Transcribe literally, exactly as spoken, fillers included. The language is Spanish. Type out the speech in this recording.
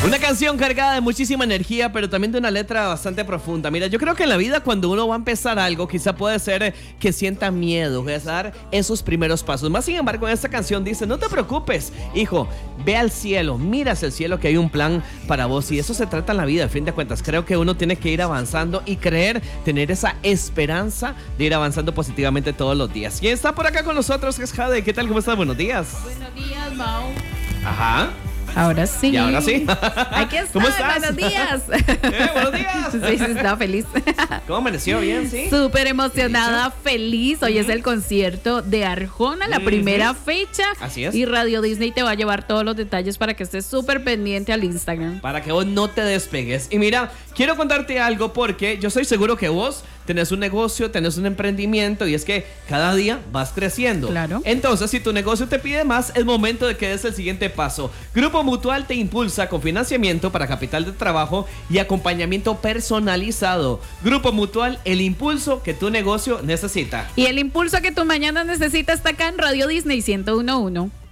Una canción cargada de muchísima energía, pero también de una letra bastante profunda. Mira, yo creo que en la vida cuando uno va a empezar algo, quizá puede ser que sienta miedo, que es dar esos primeros pasos. Más sin embargo, en esta canción dice, no te preocupes, hijo, ve al cielo, mira hacia el cielo que hay un plan para vos. Y eso se trata en la vida, al fin de cuentas. Creo que uno tiene que ir avanzando y creer, tener esa esperanza de ir avanzando positivamente todos los días. ¿Quién está por acá con nosotros? Es Jade. ¿Qué tal? ¿Cómo estás? Buenos días. Buenos días, Mau. Ajá. Ahora sí. Y ahora sí. Aquí está. ¿Cómo estás? Buenos días. Eh, buenos días. Sí, sí, estaba feliz. ¿Cómo amaneció? ¿Bien? ¿Sí? Súper emocionada, feliz. Hoy uh-huh. es el concierto de Arjona, la uh-huh. primera fecha. Así es. Y Radio Disney te va a llevar todos los detalles para que estés súper pendiente al Instagram. Para que vos no te despegues. Y mira, quiero contarte algo porque yo estoy seguro que vos tenés un negocio, tenés un emprendimiento y es que cada día vas creciendo. Claro. Entonces, si tu negocio te pide más, es momento de que des el siguiente paso. Grupo Mutual te impulsa con financiamiento para capital de trabajo y acompañamiento personalizado. Grupo Mutual, el impulso que tu negocio necesita. Y el impulso que tu mañana necesita está acá en Radio Disney ciento uno punto uno.